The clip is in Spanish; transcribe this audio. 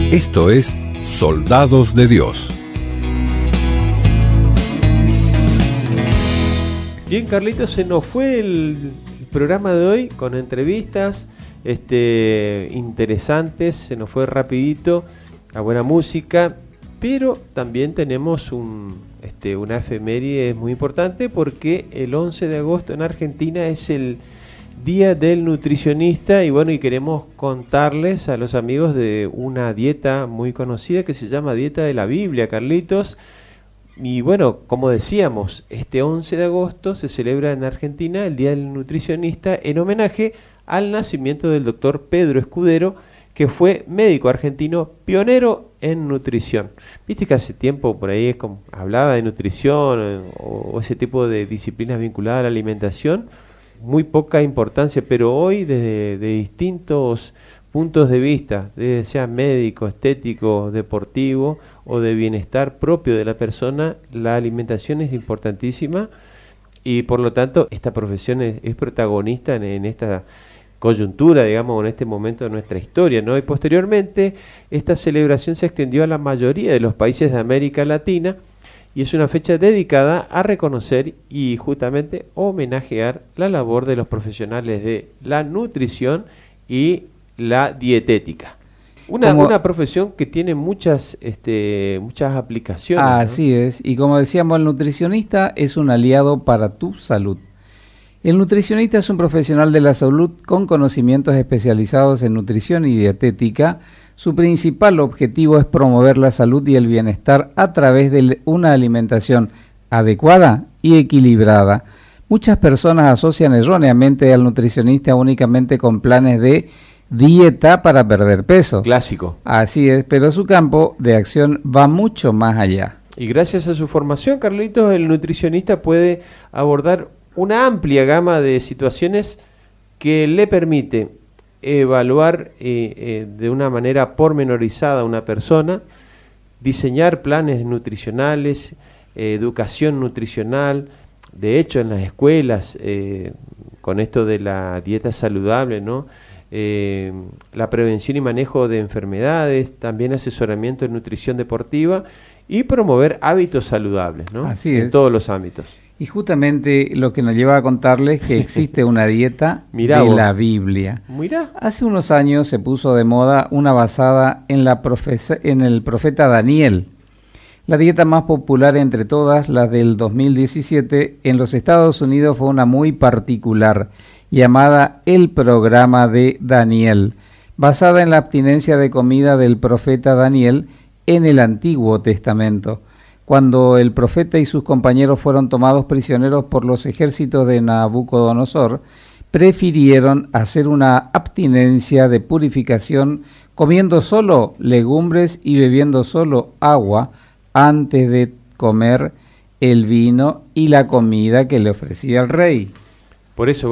Esto es Soldados de Dios. Bien, Carlitos, se nos fue el programa de hoy con entrevistas interesantes, se nos fue rapidito, a buena música, pero también tenemos una efeméride muy importante porque el 11 de agosto en Argentina es el Día del Nutricionista y bueno, y queremos contarles a los amigos de una dieta muy conocida que se llama Dieta de la Biblia, Carlitos. Y bueno, como decíamos, este 11 de agosto se celebra en Argentina el Día del Nutricionista en homenaje al nacimiento del doctor Pedro Escudero, que fue médico argentino pionero en nutrición. Viste que hace tiempo por ahí hablaba de nutrición o ese tipo de disciplinas vinculadas a la alimentación, muy poca importancia, pero hoy desde distintos puntos de vista, sea médico, estético, deportivo o de bienestar propio de la persona, la alimentación es importantísima y por lo tanto esta profesión es protagonista en esta coyuntura, digamos, en este momento de nuestra historia, ¿no? Y posteriormente esta celebración se extendió a la mayoría de los países de América Latina y es una fecha dedicada a reconocer y justamente homenajear la labor de los profesionales de la nutrición y la dietética. Una profesión que tiene muchas aplicaciones. Así, ¿no? Es, y como decíamos, el nutricionista es un aliado para tu salud. El nutricionista es un profesional de la salud con conocimientos especializados en nutrición y dietética. Su principal objetivo es promover la salud y el bienestar a través de una alimentación adecuada y equilibrada. Muchas personas asocian erróneamente al nutricionista únicamente con planes de dieta para perder peso. Clásico. Así es, pero su campo de acción va mucho más allá. Y gracias a su formación, Carlitos, el nutricionista puede abordar una amplia gama de situaciones que le permite evaluar de una manera pormenorizada a una persona, diseñar planes nutricionales, educación nutricional. De hecho, en las escuelas, con esto de la dieta saludable, ¿no? La prevención y manejo de enfermedades, también asesoramiento en nutrición deportiva y promover hábitos saludables, ¿no? Así es. En todos los ámbitos. Y justamente lo que nos lleva a contarles que existe una dieta de la Biblia. Mirá. Hace unos años se puso de moda una basada en el profeta Daniel. La dieta más popular entre todas, la del 2017, en los Estados Unidos fue una muy particular, llamada el programa de Daniel, basada en la abstinencia de comida del profeta Daniel en el Antiguo Testamento. Cuando el profeta y sus compañeros fueron tomados prisioneros por los ejércitos de Nabucodonosor, prefirieron hacer una abstinencia de purificación comiendo solo legumbres y bebiendo solo agua antes de comer el vino y la comida que le ofrecía el rey. Por eso